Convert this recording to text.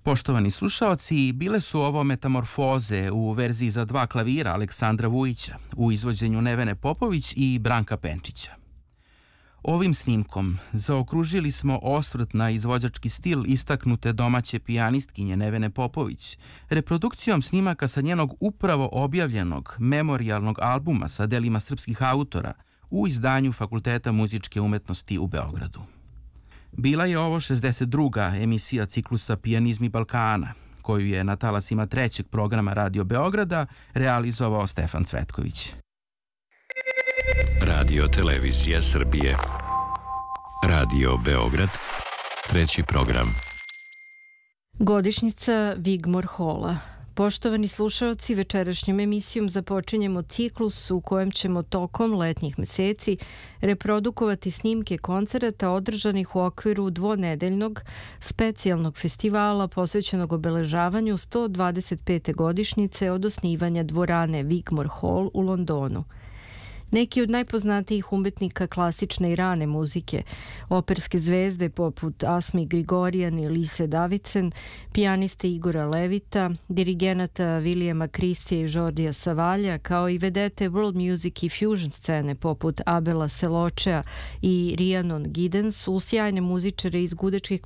Poštovani slušaoci, bile su ovo metamorfoze u verziji za 2 klavira Aleksandra Vujića, u izvođenju Nevene Popović i Branka Penčića. Ovim snimkom zaokružili smo osvrt na izvođački stil istaknute domaće pijanistkinje Nevene Popović, reprodukcijom snimaka sa njenog upravo objavljenog memorijalnog albuma sa delima srpskih autora u izdanju Fakulteta muzičke umetnosti u Beogradu. Bila je ovo 62. emisija ciklusa Pijanizmi Balkana, koju je na talasima 3. programa Radio Beograda realizovao Stefan Cvetković. Radio Televizija Srbije. Radio Beograd. 3. program. Godišnjica Wigmore Halla. Poštovani slušaoci, večerašnjom emisijom započinjemo ciklus u kojem ćemo tokom letnjih meseci reprodukovati snimke koncerata održanih u okviru dvonedeljnog specijalnog festivala posvećenog obeležavanju 125. godišnjice od osnivanja dvorane Wigmore Hall u Londonu. Neki od najpoznatijih umetnika klasične i rane muzike, operske zvezde poput Asmi Grigorian i Lise Davidsen, pijaniste Igora Levita, dirigenata Williama Christija i Jordija Savalja, kao i vedete world music i fusion scene poput Abela Seločea i Rhiannon Giddens su sjajne muzičare iz gudečkih